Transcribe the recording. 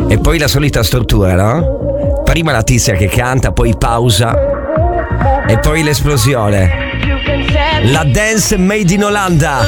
E poi la solita struttura, no? Prima la tizia che canta, poi pausa e poi l'esplosione. La dance made in Olanda.